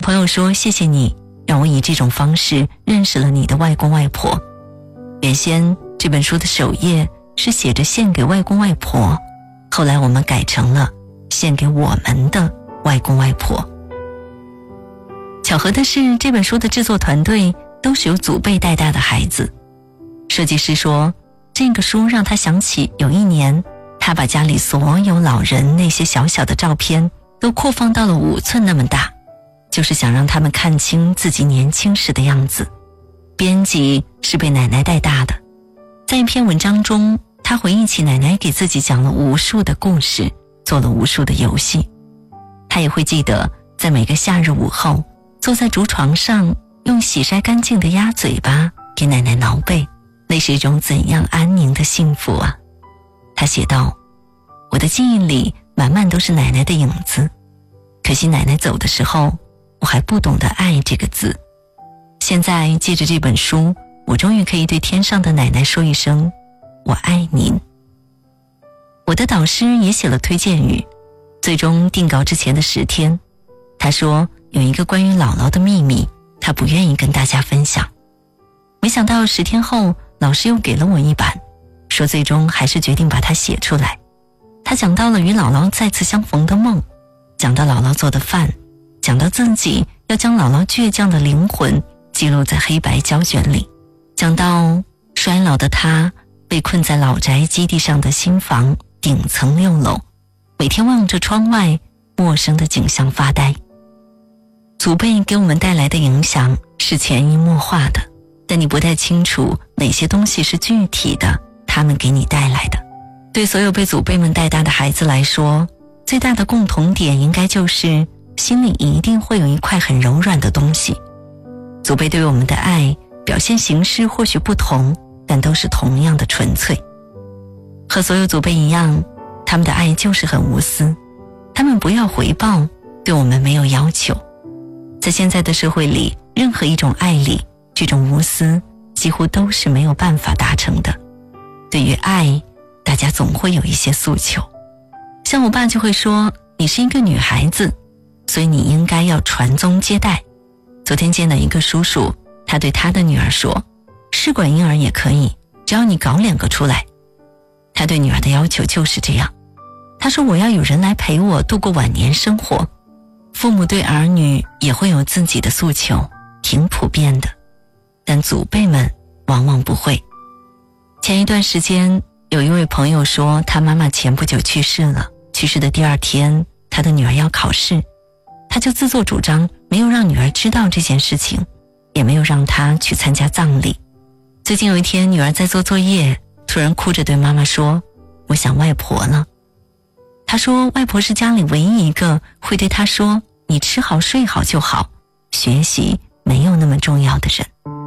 朋友说，谢谢你让我以这种方式认识了你的外公外婆。原先这本书的首页是写着献给外公外婆，后来我们改成了献给我们的外公外婆。巧合的是，这本书的制作团队都是由祖辈带大的孩子。设计师说，这个书让他想起有一年，他把家里所有老人那些小小的照片都扩放到了5寸那么大，就是想让他们看清自己年轻时的样子。编辑是被奶奶带大的，在一篇文章中，他回忆起奶奶给自己讲了无数的故事，做了无数的游戏。他也会记得，在每个夏日午后，坐在竹床上，用洗筛干净的鸭嘴巴给奶奶挠背，那是一种怎样安宁的幸福啊！他写道，我的记忆里满满都是奶奶的影子，可惜奶奶走的时候，我还不懂得爱这个字。现在借着这本书，我终于可以对天上的奶奶说一声，我爱您。我的导师也写了推荐语，最终定稿之前的10天，他说有一个关于姥姥的秘密，他不愿意跟大家分享。没想到10天后，老师又给了我一版，说最终还是决定把它写出来。他讲到了与姥姥再次相逢的梦，讲到姥姥做的饭，讲到自己要将姥姥倔强的灵魂记录在黑白胶卷里，讲到衰老的他被困在老宅基地上的新房顶层6楼，每天望着窗外陌生的景象发呆。祖辈给我们带来的影响是潜移默化的，但你不太清楚哪些东西是具体的，他们给你带来的。对所有被祖辈们带大的孩子来说，最大的共同点应该就是心里一定会有一块很柔软的东西。祖辈对我们的爱表现形式或许不同，但都是同样的纯粹。和所有祖辈一样，他们的爱就是很无私，他们不要回报，对我们没有要求。在现在的社会里，任何一种爱里，这种无私几乎都是没有办法达成的。对于爱，大家总会有一些诉求。像我爸就会说，你是一个女孩子，所以你应该要传宗接代。昨天见到一个叔叔，他对他的女儿说，试管婴儿也可以，只要你搞2个出来。他对女儿的要求就是这样。他说，我要有人来陪我度过晚年生活。父母对儿女也会有自己的诉求，挺普遍的，但祖辈们往往不会。前一段时间，有一位朋友说，他妈妈前不久去世了，去世的第2天，他的女儿要考试，他就自作主张没有让女儿知道这件事情，也没有让她去参加葬礼。最近有一天，女儿在做作业，突然哭着对妈妈说，我想外婆了。她说，外婆是家里唯一一个会对她说，你吃好睡好就好，学习没有那么重要的人。